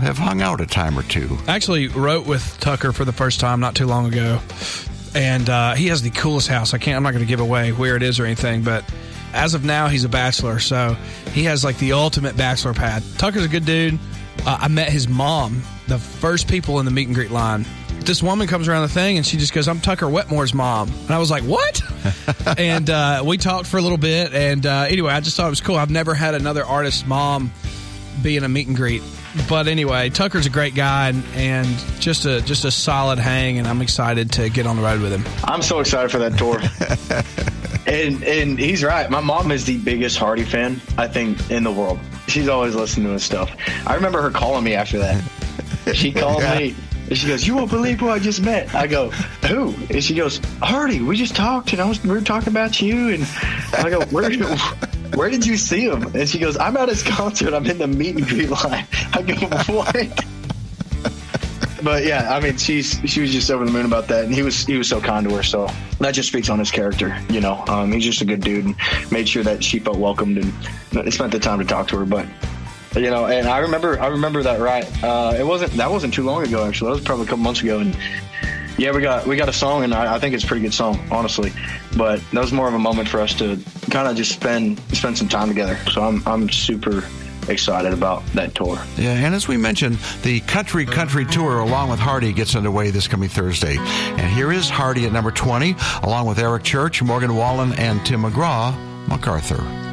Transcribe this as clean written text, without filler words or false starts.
have hung out a time or two. I actually wrote with Tucker for the first time not too long ago, and he has the coolest house. I'm not going to give away where it is or anything, but as of now, he's a bachelor, so he has like the ultimate bachelor pad. Tucker's a good dude. I met his mom, the first people in the meet and greet line. This woman comes around the thing, and she just goes, "I'm Tucker Wetmore's mom." And I was like, "What?" And we talked for a little bit, and anyway, I just thought it was cool. I've never had another artist's mom be in a meet and greet. But anyway, Tucker's a great guy and just a solid hang, and I'm excited to get on the road with him. I'm so excited for that tour. And he's right. My mom is the biggest Hardy fan, I think, in the world. She's always listening to his stuff. I remember her calling me after that. She called me, and she goes, "You won't believe who I just met." I go, "Who?" And she goes, "Hardy. We just talked, and we were talking about you." And I go, Where did you see him?" And she goes, "I'm at his concert. I'm in the meet and greet line." I go, "What?" But yeah, I mean, she was just over the moon about that, and he was so kind to her. So that just speaks on his character, you know. He's just a good dude, and made sure that she felt welcomed, and spent the time to talk to her. But you know, and I remember that right. That wasn't too long ago, actually. That was probably a couple months ago, and yeah, we got a song, and I think it's a pretty good song, honestly. But that was more of a moment for us to kind of just spend some time together. So I'm super excited about that tour. Yeah, and as we mentioned, the Country Tour along with Hardy gets underway this coming Thursday. And here is Hardy at number 20, along with Eric Church, Morgan Wallen, and Tim McGraw, MacArthur.